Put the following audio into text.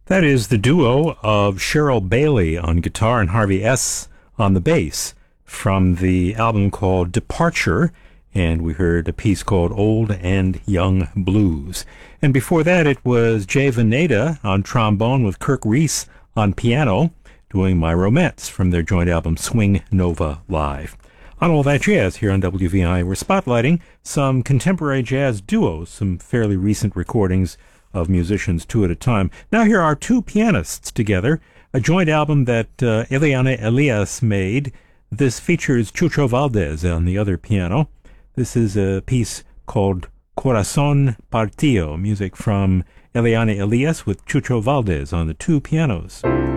That is the duo of Cheryl Bailey on guitar and Harvey S. on the bass from the album called Departure, and we heard a piece called Old and Young Blues. And before that, it was Jay Veneta on trombone with Kirk Reese on piano, doing My Romettes from their joint album Swing Nova Live. On All That Jazz here on WVI, we're spotlighting some contemporary jazz duos, some fairly recent recordings of musicians two at a time. Now here are two pianists together, a joint album that Eliana Elias made. This features Chucho Valdez on the other piano. This is a piece called Corazón Partido, music from Eliana Elias with Chucho Valdez on the two pianos.